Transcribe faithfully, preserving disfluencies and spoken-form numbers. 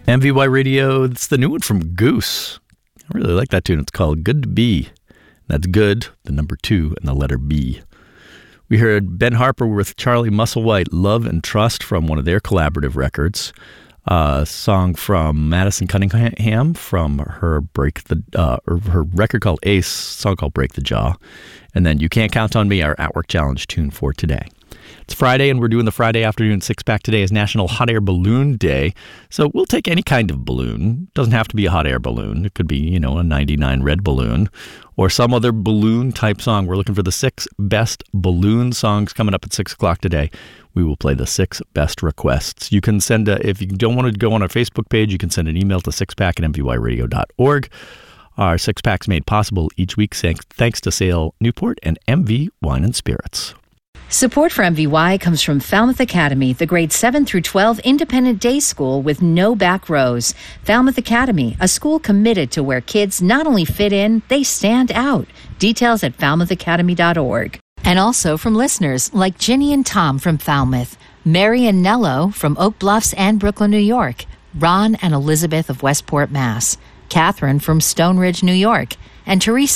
M V Y Radio, it's the new one from Goose. I really like that tune. It's called Good to Be. That's good, the number two, and the letter B. We heard Ben Harper with Charlie Musselwhite, Love and Trust, from one of their collaborative records. A uh, song from Madison Cunningham from her break the uh, or her record called Ace, song called Break the Jaw. And then You Can't Count on Me, our At Work Challenge tune for today. It's Friday, and we're doing the Friday afternoon six-pack. Today is National Hot Air Balloon Day. So we'll take any kind of balloon. It doesn't have to be a hot air balloon. It could be, you know, a ninety-nine red balloon or some other balloon-type song. We're looking for the six best balloon songs coming up at six o'clock today. We will play the six best requests. You can send, a, if you don't want to go on our Facebook page, you can send an email to sixpack at m v y radio dot org. Our six-pack's made possible each week thanks to Sale Newport and M V Wine and Spirits. Support for M V Y comes from Falmouth Academy, the grade seven through twelve independent day school with no back rows. Falmouth Academy, a school committed to where kids not only fit in, they stand out. Details at falmouth academy dot org. And also from listeners like Ginny and Tom from Falmouth, Mary and Nello from Oak Bluffs and Brooklyn, New York, Ron and Elizabeth of Westport, Mass, Catherine from Stone Ridge, New York, and Teresa